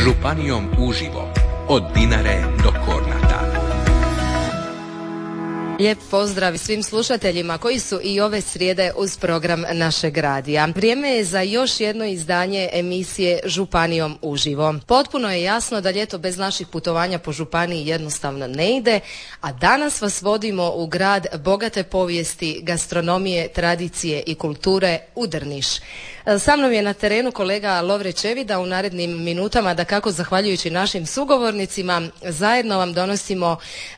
Županijom uživo, od Dinare do Kornata. Lijep pozdrav svim slušateljima koji su i ove srijede uz program našeg radija. Vrijeme je za još jedno izdanje emisije Županijom uživo. Potpuno je jasno da ljeto bez naših putovanja po županiji jednostavno ne ide, a danas vas vodimo u grad bogate povijesti, gastronomije, tradicije i kulture u Drniš. Sa mnom je na terenu kolega Lovre Čevida. U narednim minutama, dakako zahvaljujući našim sugovornicima, zajedno vam donosimo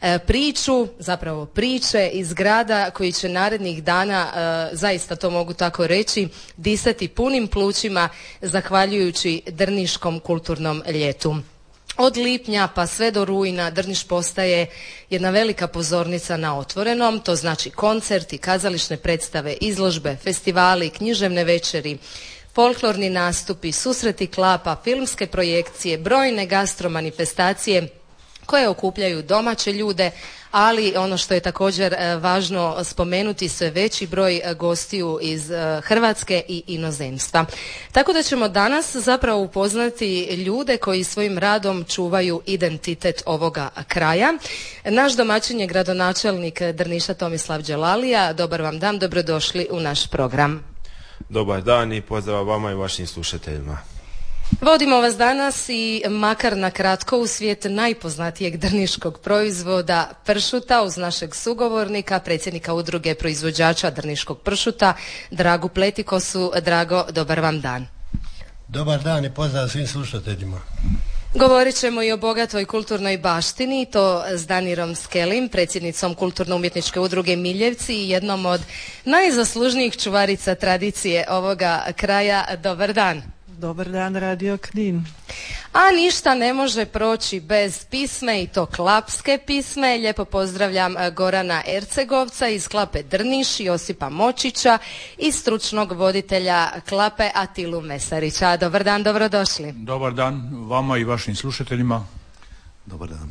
priču, zapravo priče iz grada koji će narednih dana, zaista to mogu tako reći, disati punim plućima zahvaljujući Drniškom kulturnom ljetu. Od lipnja pa sve do rujna Drniš postaje jedna velika pozornica na otvorenom, to znači koncerti, kazališne predstave, izložbe, festivali, književne večeri, folklorni nastupi, susreti klapa, filmske projekcije, brojne gastromanifestacije koje okupljaju domaće ljude, ali ono što je također važno spomenuti, sve veći broj gostiju iz Hrvatske i inozemstva. Tako da ćemo danas zapravo upoznati ljude koji svojim radom čuvaju identitet ovoga kraja. Naš domaćin je gradonačelnik Drniša Tomislav Đelalija. Dobar vam dan, dobrodošli u naš program. Dobar dan i pozdrav vama i vašim slušateljima. Vodimo vas danas i makar na kratko u svijet najpoznatijeg drniškog proizvoda pršuta uz našeg sugovornika, predsjednika udruge proizvođača drniškog pršuta, Dragu Pletikosu. Drago, dobar vam dan. Dobar dan i pozdrav svim slušateljima. Govorit ćemo i o bogatoj kulturnoj baštini, to s Danirom Skelim, predsjednicom kulturno-umjetničke udruge Miljevci i jednom od najzaslužnijih čuvarica tradicije ovoga kraja. Dobar dan. Dobar dan, Radio Knin. A ništa ne može proći bez pisme, i to klapske pisme. Lijepo pozdravljam Gorana Ercegovca iz Klape Drniš, Josipa Močića i stručnog voditelja Klape Atilu Mesarića. Dobar dan, dobrodošli. Dobar dan vama i vašim slušateljima. Dobar dan.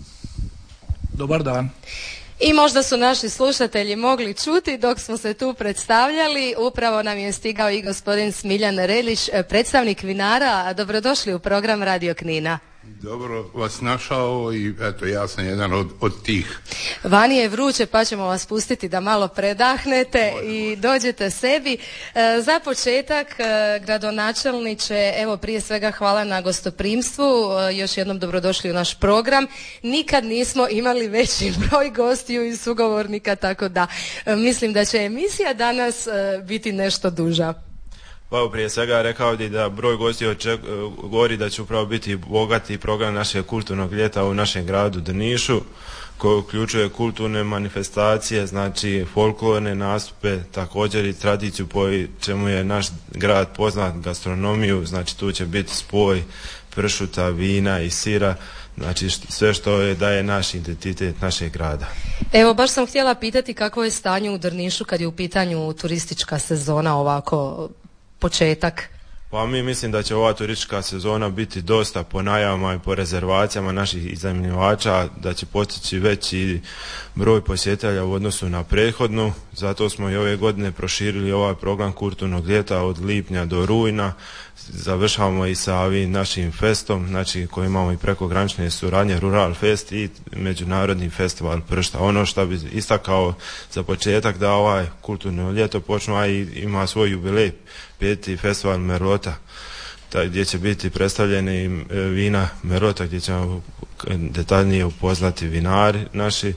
Dobar dan. I možda su naši slušatelji mogli čuti dok smo se tu predstavljali, upravo nam je stigao i gospodin Smiljan Relić, predstavnik vinara. Dobrodošli u program Radio Knina. Dobro vas našao i eto, ja sam jedan od tih. Vani je vruće pa ćemo vas pustiti da malo predahnete i dođete sebi. Za početak, gradonačelniče, evo prije svega hvala na gostoprimstvu, još jednom dobrodošli u naš program. Nikad nismo imali veći broj gostiju i sugovornika, tako da mislim da će emisija danas biti nešto duža. Pa prije svega rekao bih da broj gostiju govori da će upravo biti bogati program našeg kulturnog ljeta u našem gradu Drnišu, koji uključuje kulturne manifestacije, znači folklorne nastupe, također i tradiciju po čemu je naš grad poznat, gastronomiju, znači tu će biti spoj pršuta, vina i sira, znači sve što daje naš identitet našeg grada. Evo, baš sam htjela pitati kako je stanje u Drnišu kad je u pitanju turistička sezona, ovako početak. Pa mi mislim da će ova turistička sezona biti dosta po najavama i po rezervacijama naših iznajmljivača, da će postići veći broj posjetitelja u odnosu na prethodnu. Zato smo i ove godine proširili ovaj program kulturnog ljeta od lipnja do rujna. Završavamo i sa ovim našim festom, znači koji imamo i prekogranične suradnje, Rural Fest i Međunarodni festival pršuta. Ono što bi istakao za početak da ovaj kulturno ljeto počne, a i ima svoj jubilej, 5. festival Merlota, gdje će biti predstavljeni vina Merlota, gdje ćemo detaljnije upoznati vinari naši.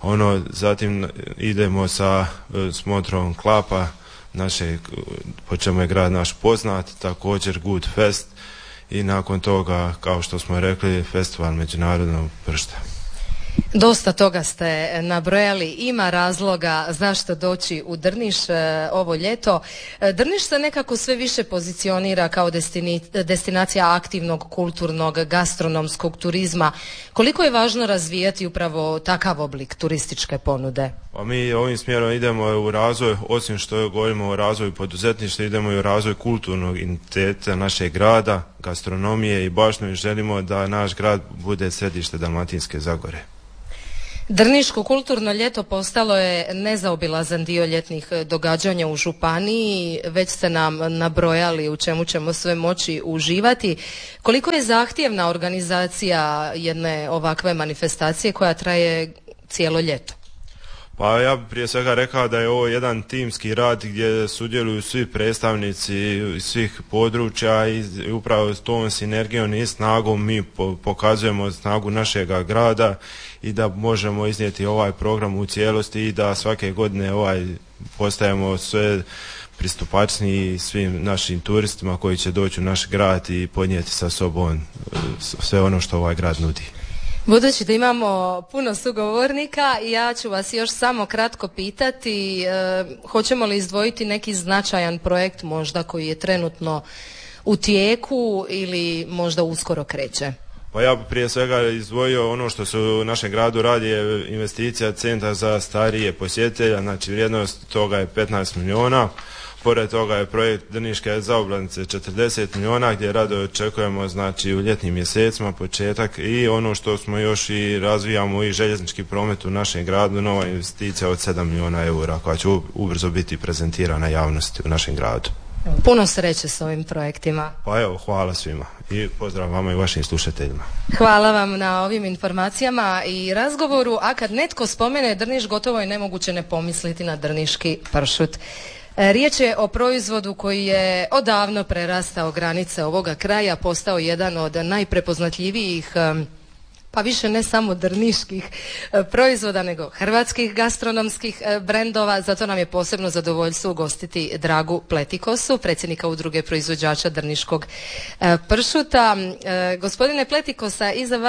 Zatim idemo sa smotrom klapa, po čemu je grad naš poznat, također Good Fest i nakon toga, kao što smo rekli, festival međunarodnog pršuta. Dosta toga ste nabrojali, ima razloga zašto doći u Drniš ovo ljeto. Drniš se nekako sve više pozicionira kao destinacija aktivnog, kulturnog, gastronomskog turizma. Koliko je važno razvijati upravo takav oblik turističke ponude? Pa mi ovim smjerom idemo u razvoj, osim što govorimo o razvoju poduzetništva, idemo i u razvoj kulturnog identiteta našeg grada, gastronomije i baštine. Želimo da naš grad bude središte Dalmatinske Zagore. Drniško kulturno ljeto postalo je nezaobilazan dio ljetnih događanja u županiji, već ste nam nabrojali u čemu ćemo sve moći uživati. Koliko je zahtjevna organizacija jedne ovakve manifestacije koja traje cijelo ljeto? Pa ja bih prije svega rekao da je ovo jedan timski rad gdje sudjeluju svi predstavnici svih područja i upravo s tom sinergijom i snagom mi pokazujemo snagu našega grada i da možemo iznijeti ovaj program u cijelosti i da svake godine postajemo sve pristupačniji svim našim turistima koji će doći u naš grad i podnijeti sa sobom sve ono što ovaj grad nudi. Budući da imamo puno sugovornika, ja ću vas još samo kratko pitati, hoćemo li izdvojiti neki značajan projekt možda koji je trenutno u tijeku ili možda uskoro kreće? Pa ja bi prije svega izdvojio ono što se u našem gradu radi je investicija centra za starije posjetitelja, znači vrijednost toga je 15 milijuna. Pored toga je projekt Drniške zaobilaznice 40 milijuna gdje rado očekujemo znači u ljetnim mjesecima početak i ono što smo još i razvijamo i željeznički promet u našem gradu, nova investicija od 7 milijuna eura koja će ubrzo biti prezentirana javnosti u našem gradu. Puno sreće s ovim projektima. Pa evo, hvala svima i pozdrav vama i vašim slušateljima. Hvala vam na ovim informacijama i razgovoru, a kad netko spomene Drniš gotovo je nemoguće ne pomisliti na drniški pršut. Riječ je o proizvodu koji je odavno prerastao granice ovoga kraja, postao jedan od najprepoznatljivijih, pa više ne samo drniških proizvoda, nego hrvatskih gastronomskih brendova. Zato nam je posebno zadovoljstvo ugostiti Dragu Pletikosu, predsjednika Udruge proizvođača drniškog pršuta. Gospodine Pletikosa,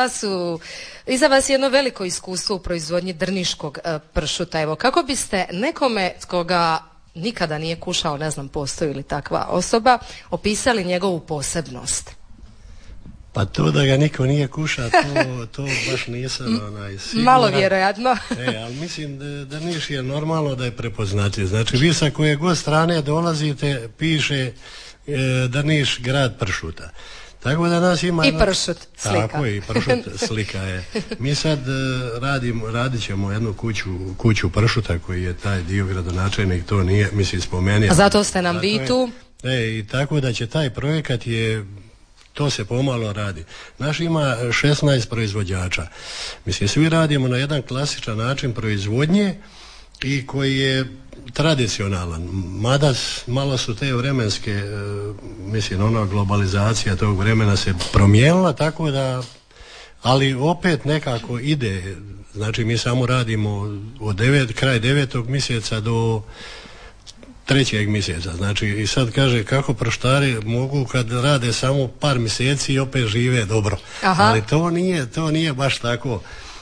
iza vas je jedno veliko iskustvo u proizvodnji drniškog pršuta. Evo, kako biste nekome koga nikada nije kušao, ne znam postoji li takva osoba, opisali njegovu posebnost? Pa to da ga niko nije kuša, to baš nisam siguran. Malo vjerojatno. Ali mislim da Drniš je normalno da je prepoznatljiv. Znači vi sa koje god strane dolazite piše Drniš grad pršuta. Tako da nas ima... I pršut slika. Tako je, i pršut slika je. Mi sad radit ćemo jednu kuću pršuta koji je taj dio gradonačelnik, to nije, mislim, spomenuo. A zato ste nam vi tu. I tako da će taj projekat to se pomalo radi. Naš ima 16 proizvođača. Mislim, svi radimo na jedan klasičan način proizvodnje i koji je tradicionalan, mada malo su te vremenske, globalizacija tog vremena se promijenila, tako da, ali opet nekako ide, znači mi samo radimo od kraj 9. mjeseca do 3. mjeseca, znači i sad kaže kako prštari mogu kad rade samo par mjeseci i opet žive dobro. Aha. Ali to nije baš tako.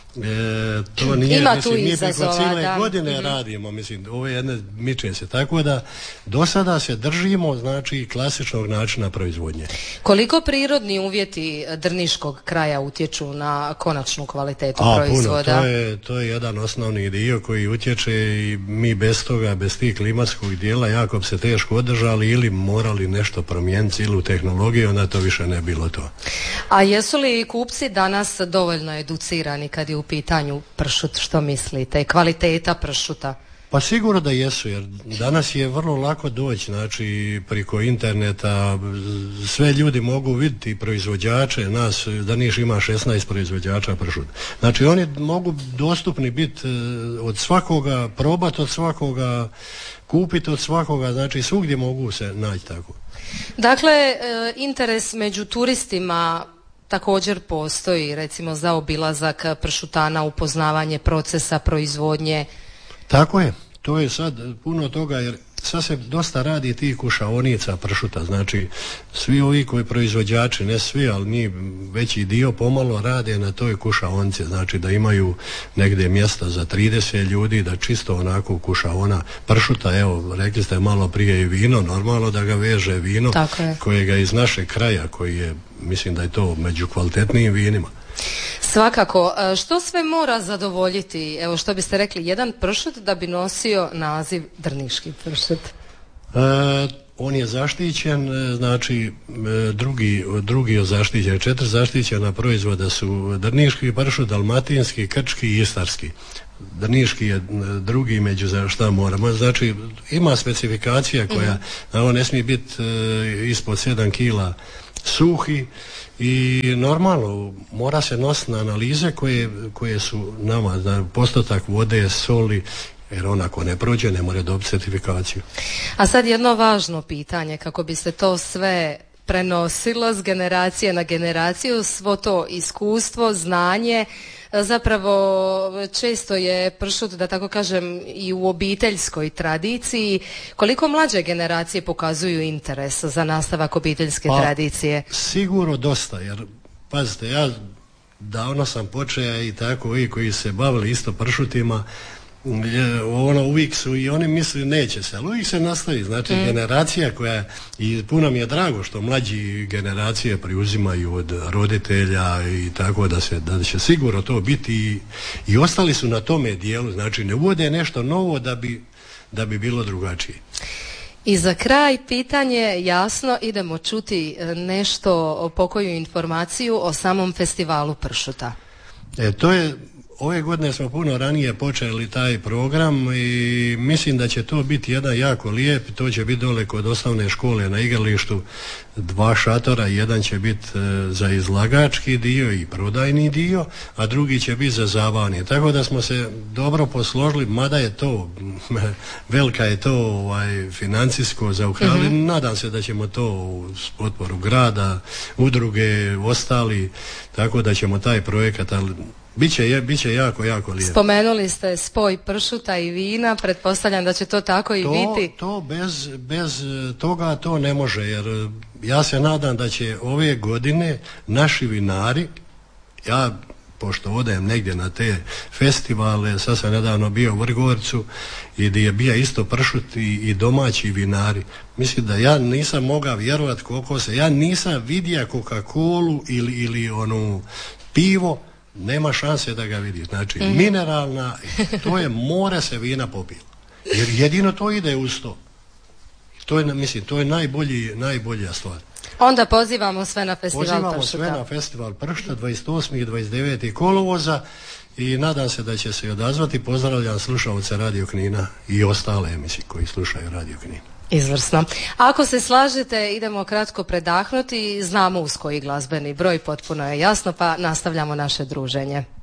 To nije, ima mislim, tu mi izazova, preko cijele godine radimo, mislim, ove jedne miče se, tako da do sada se držimo, znači, klasičnog načina proizvodnje. Koliko prirodni uvjeti drniškog kraja utječu na konačnu kvalitetu proizvoda? Puno, to je jedan osnovni dio koji utječe i mi bez toga, bez tih klimatskog dijela, jako bi se teško održali ili morali nešto promijeniti ili u tehnologiju, onda to više ne bilo to. A jesu li kupci danas dovoljno educirani kad je u pitanju pršut, što mislite, kvaliteta pršuta? Pa sigurno da jesu, jer danas je vrlo lako doći, znači preko interneta sve ljudi mogu vidjeti proizvođače, nas Drniš ima 16 proizvođača pršuta. Znači oni mogu dostupni biti od svakoga, probati od svakoga, kupiti od svakoga, znači svugdje mogu se naći tako. Dakle, interes među turistima također postoji, recimo za obilazak pršutana, upoznavanje procesa proizvodnje. Tako je, to je sad puno toga, jer sad se dosta radi tih kušaonica pršuta, znači svi ovi koji proizvođači, ne svi, ali mi veći dio pomalo rade na toj kušaonici, znači da imaju negdje mjesta za 30 ljudi, da čisto onako kušaona pršuta, evo rekli ste malo prije i vino, normalno da ga veže vino kojega iz našeg kraja, koji je, mislim da je to među kvalitetnijim vinima. Svakako, što sve mora zadovoljiti, evo što biste rekli, jedan pršut da bi nosio naziv drniški pršut? on je zaštićen, znači drugi je zaštićen. 4 zaštićena proizvoda su drniški pršut, dalmatinski, krčki i istarski. Drniški je drugi među šta moramo. Znači ima specifikacija koja on ne smije biti ispod 7 kila suhi i normalno mora se nositi na analize koje su nama, znači, postotak vode, soli, jer on ako ne prođe ne može dobiti certifikaciju. A sad jedno važno pitanje, kako bi se to sve prenosilo s generacije na generaciju, svo to iskustvo, znanje, zapravo često je pršut, da tako kažem, i u obiteljskoj tradiciji. Koliko mlađe generacije pokazuju interes za nastavak obiteljske tradicije? Sigurno dosta, jer pazite, ja davno sam počeo i tako i koji se bavili isto pršutima, uvijek su i oni misli neće se, ali uvijek se nastavi, znači generacija koja, i puno mi je drago što mlađi generacije preuzimaju od roditelja i tako da će sigurno to biti i ostali su na tome dijelu, znači ne uvode nešto novo da bi bilo drugačije. I za kraj pitanje, jasno, idemo čuti nešto, pokoju informaciju o samom festivalu pršuta. To je, ove godine smo puno ranije počeli taj program i mislim da će to biti jedan jako lijep, to će biti dole kod osnovne škole na igralištu, 2 šatora, jedan će biti za izlagački dio i prodajni dio, a drugi će biti za zabavni. Tako da smo se dobro posložili, mada je to, velika je to financijsko zaokružili, nadam se da ćemo to s potporu grada, udruge, ostali, tako da ćemo taj projekat, ali Biće jako lijepo. Spomenuli ste spoj pršuta i vina, pretpostavljam da će to tako i biti. To bez toga to ne može, jer ja se nadam da će ove godine naši vinari, ja pošto odajem negdje na te festivale, sad sam nedavno bio u Vrgorcu i gdje je bio isto pršut i domaći vinari. Mislim da ja nisam mogao vjerovati koliko ja nisam vidio Coca-Colu ili onu pivo, nema šanse da ga vidi. Znači, mineralna, to je, more se vina popila. Jer jedino to ide uz to. To je najbolja stvar. Onda pozivamo sve na festival pršuta. Pozivamo sve na festival pršuta 28. i 29. kolovoza i nadam se da će se odazvati. Pozdravljam slušalce Radio Knina i ostale emisije koji slušaju Radio Knin. Izvrsno. Ako se slažete, idemo kratko predahnuti, znamo uz koji glazbeni broj, potpuno je jasno, pa nastavljamo naše druženje.